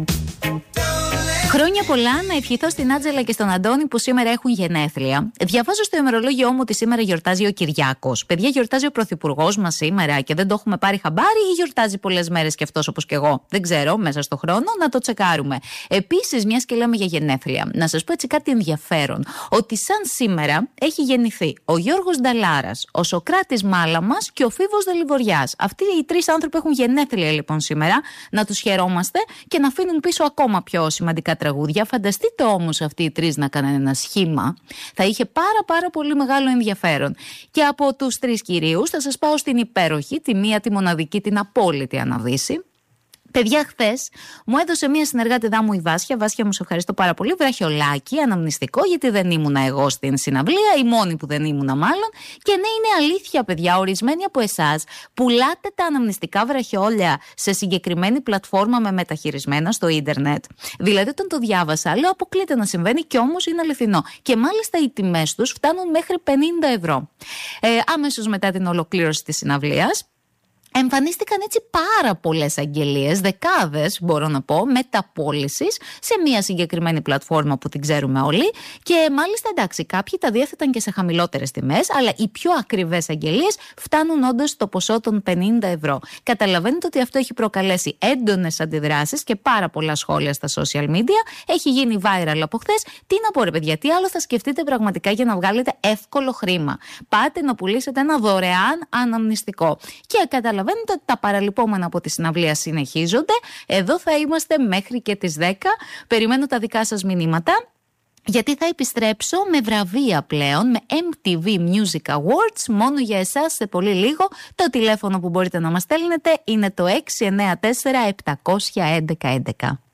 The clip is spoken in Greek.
Χρόνια πολλά να ευχηθώ στην Άντζελα και στον Αντώνη που σήμερα έχουν γενέθλια. Διαβάζω στο ημερολόγιό μου ότι σήμερα γιορτάζει ο Κυριάκος. Παιδιά, γιορτάζει ο πρωθυπουργός μας σήμερα και δεν το έχουμε πάρει χαμπάρι, ή γιορτάζει πολλές μέρες κι αυτός όπως κι εγώ? Δεν ξέρω, μέσα στο χρόνο να το τσεκάρουμε. Επίσης, μιας και λέμε για γενέθλια, να σας πω έτσι κάτι ενδιαφέρον. Ότι σαν σήμερα έχει γεννηθεί ο Γιώργος Νταλάρας, ο Σωκράτης Μάλαμας και ο Φίβος Δελιβοριάς. Αυτοί οι τρεις άνθρωποι έχουν γενέθλια λοιπόν σήμερα. Να τους χαιρόμαστε και να αφήνουν πίσω ακόμα πιο σημαντικά τραγούδια. Φανταστείτε όμως αυτοί οι τρεις να κάνουν ένα σχήμα. Θα είχε πάρα πολύ μεγάλο ενδιαφέρον. Και από τους τρεις κυρίους θα σας πάω στην υπέροχη, τη μία, τη μοναδική, την απόλυτη Αναδύση. Παιδιά, χθες μου έδωσε μία συνεργάτηδά μου η Βάσια. Βάσια, μου σε ευχαριστώ πάρα πολύ. Βραχιολάκι, αναμνηστικό, γιατί δεν ήμουνα εγώ στην συναυλία, η μόνη που δεν ήμουνα μάλλον. Και ναι, είναι αλήθεια, παιδιά, ορισμένοι από εσάς πουλάτε τα αναμνηστικά βραχιόλια σε συγκεκριμένη πλατφόρμα με μεταχειρισμένα στο ίντερνετ. Δηλαδή, όταν το διάβασα, λέω αποκλείται να συμβαίνει, και όμως είναι αληθινό. Και μάλιστα οι τιμές τους φτάνουν μέχρι 50 ευρώ. Άμεσως μετά την ολοκλήρωση της συναυλίας. Εμφανίστηκαν έτσι πάρα πολλές αγγελίες, δεκάδες μπορώ να πω, μεταπώλησης σε μια συγκεκριμένη πλατφόρμα που την ξέρουμε όλοι. Και μάλιστα εντάξει, κάποιοι τα διέθεταν και σε χαμηλότερες τιμές, αλλά οι πιο ακριβές αγγελίες φτάνουν όντως στο ποσό των 50 ευρώ. Καταλαβαίνετε ότι αυτό έχει προκαλέσει έντονες αντιδράσεις και πάρα πολλά σχόλια στα social media. Έχει γίνει viral από χθες. Τι να πω, ρε παιδιά, τι άλλο θα σκεφτείτε πραγματικά για να βγάλετε εύκολο χρήμα? Πάτε να πουλήσετε ένα δωρεάν αναμνηστικό. Και καταλαβαίνετε ότι τα παραλυπόμενα από τη συναυλία συνεχίζονται. Εδώ θα είμαστε μέχρι και τις 10. Περιμένω τα δικά σας μηνύματα, γιατί θα επιστρέψω με βραβεία πλέον, με MTV Music Awards, μόνο για εσάς σε πολύ λίγο. Το τηλέφωνο που μπορείτε να μας στέλνετε είναι το 694 711 11.